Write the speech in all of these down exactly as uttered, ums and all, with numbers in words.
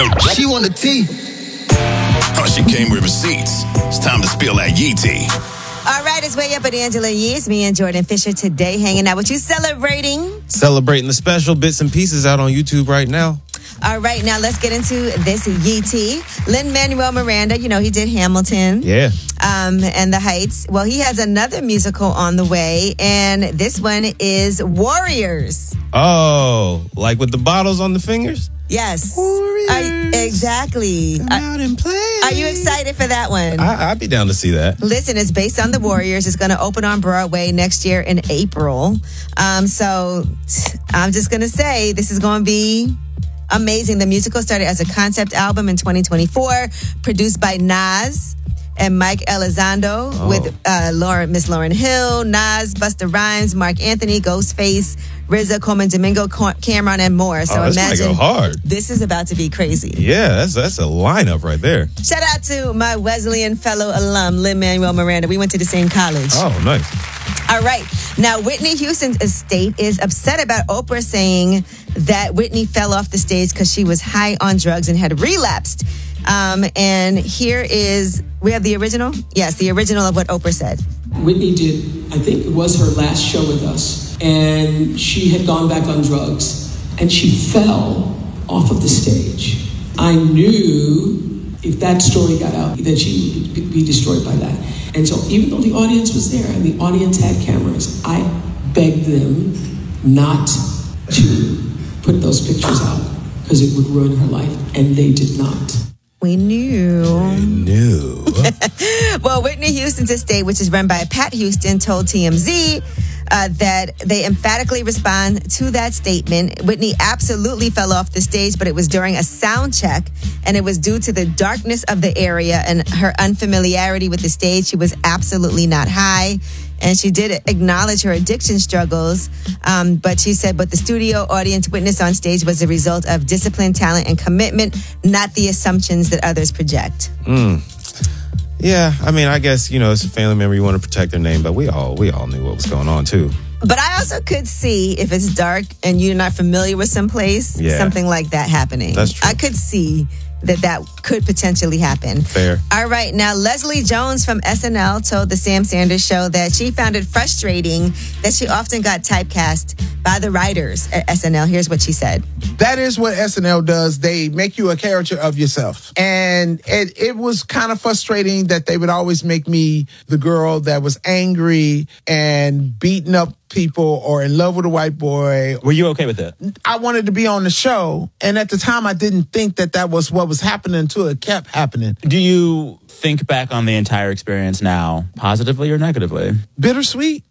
She want the tea. Oh, she came with receipts. It's time to spill that Yee tea. All right, it's Way Up with Angela Yee. It's me and Jordan Fisher today hanging out with you, celebrating. Celebrating the special bits and pieces out on YouTube right now. All right, now let's get into this Yee tea. Lin-Manuel Miranda, you know, he did Hamilton. Yeah. Um, and The Heights. Well, he has another musical on the way, and this one is Warriors. Oh, like with the bottles on the fingers? Yes. Warriors. Are, exactly. Come Are, out and play. are you excited for that one? I, I'd be down to see that. Listen, it's based on the Warriors. It's going to open on Broadway next year in April. Um, so I'm just going to say this is going to be amazing. The musical started as a concept album in twenty twenty-four, produced by Nas and Mike Elizondo, Oh. with uh, Lauren, Miss Lauryn Hill, Nas, Busta Rhymes, Mark Anthony, Ghostface, R Z A, Coleman Domingo, Cameron, and more. So Oh, that's imagine gonna go hard. This is about to be crazy. Yeah, that's that's a lineup right there. Shout out to my Wesleyan fellow alum, Lin-Manuel Miranda. We went to the same college. Oh, nice. All right. Now, Whitney Houston's estate is upset about Oprah saying that Whitney fell off the stage because she was high on drugs and had relapsed. Um, and here is, we have the original? Yes, the original of what Oprah said. Whitney did, I think it was her last show with us, and she had gone back on drugs, and she fell off of the stage. I knew if that story got out, that she would be destroyed by that. And so even though the audience was there and the audience had cameras, I begged them not to put those pictures out because it would ruin her life, and they did not. We knew. We knew. Well, Whitney Houston's estate, which is run by Pat Houston, told T M Z uh, that they emphatically respond to that statement. Whitney absolutely fell off the stage, but it was during a sound check, and it was due to the darkness of the area and her unfamiliarity with the stage. She was absolutely not high. And she did acknowledge her addiction struggles. Um, but she said, but the studio audience witnessed on stage was a result of discipline, talent, and commitment, not the assumptions that others project. Mm. Yeah, I mean, I guess, you know, it's a family member, you want to protect their name, but we all we all knew what was going on, too. But I also could see, if it's dark and you're not familiar with some place, Yeah. something like that happening. That's true. I could see that that could potentially happen. Fair. All right. Now, Leslie Jones from S N L told the Sam Sanders Show that she found it frustrating that she often got typecast by the writers at S N L. Here's what she said. That is what S N L does. They make you a character of yourself. And it, it was kind of frustrating that they would always make me the girl that was angry and beating up people or in love with a white boy. Were you okay with it? I wanted to be on the show. And at the time, I didn't think that that was what was happening until it kept happening. Do you think back on the entire experience now, positively or negatively? Bittersweet.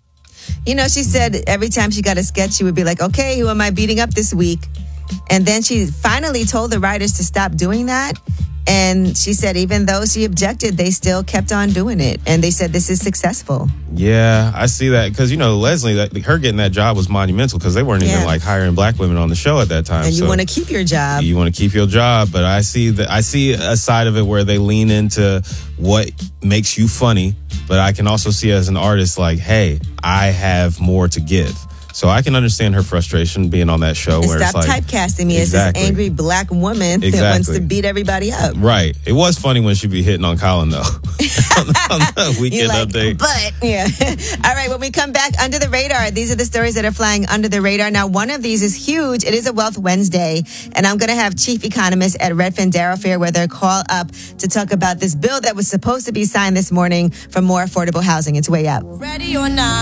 You know, she said every time she got a sketch, she would be like, okay, who am I beating up this week? And then she finally told the writers to stop doing that. And she said even though she objected, they still kept on doing it. And they said this is successful. Yeah, I see that. Because, you know, Leslie, that, her getting that job was monumental because they weren't Yeah. even, like, hiring black women on the show at that time. And you so want to keep your job. You want to keep your job. But I see that I see a side of it where they lean into what makes you funny. But I can also see as an artist, like, hey, I have more to give. So I can understand her frustration being on that show. And where stop it's like, typecasting me Exactly. as this angry black woman that Exactly. wants to beat everybody up. Right. It was funny when she be hitting on Colin, though. on the, on the weekend You're like, update. but, yeah. All right, when we come back, Under the Radar, these are the stories that are flying under the radar. Now, one of these is huge. It is a Wealth Wednesday, and I'm going to have chief economists at Redfin Darrow Fair where they'll call up to talk about this bill that was supposed to be signed this morning for more affordable housing. It's way up. Ready or not.